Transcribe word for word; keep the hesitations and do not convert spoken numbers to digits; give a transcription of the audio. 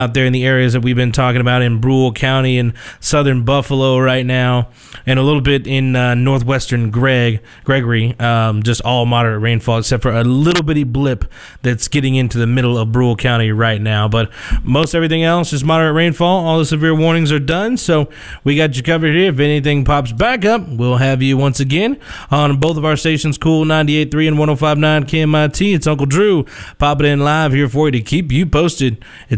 out there in the areas that we've been talking about in Brule County and southern Buffalo right now, and a little bit in uh, northwestern Greg, Gregory, um, just all moderate rainfall except for a little bitty blip that's getting into the middle of Brule County right now. But most everything else is moderate rainfall. All the severe warnings are done, so we got you covered here. If anything pops back up, we'll have you once again on both of our stations, Cool ninety-eight point three and one oh five point nine K M I T. It's Uncle Drew popping in live here for you to keep you posted. It's